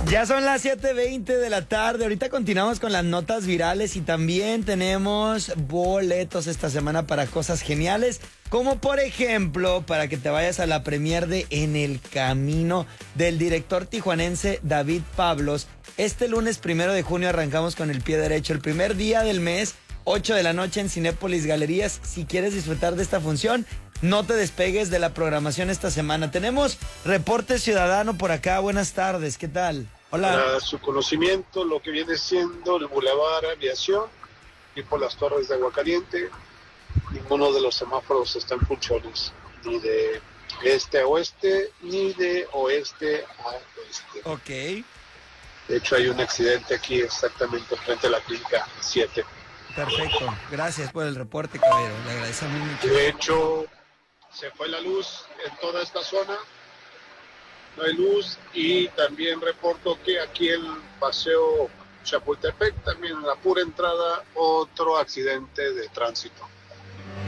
Ya son las 7:20 de la tarde. Ahorita continuamos con las notas virales y también tenemos boletos esta semana para cosas geniales, como por ejemplo para que te vayas a la premier de En el Camino del director tijuanense David Pablos. Este lunes 1 de junio arrancamos con el pie derecho, el primer día del mes, 8 de la noche en Cinépolis Galerías. Si quieres disfrutar de esta función, no te despegues de la programación esta semana. Tenemos reporte ciudadano por acá. Buenas tardes, ¿qué tal? Hola. Para su conocimiento, lo que viene siendo el Boulevard Aviación y por las Torres de Aguacaliente, ninguno de los semáforos está en funciones, ni de este a oeste, ni de oeste a oeste. Ok. De hecho, hay un accidente aquí exactamente frente a la clínica 7. Perfecto. Gracias por el reporte, caballero. Le agradecemos mucho. De hecho, se fue la luz en toda esta zona. No hay luz y también reporto que aquí el paseo Chapultepec, también en la pura entrada, otro accidente de tránsito.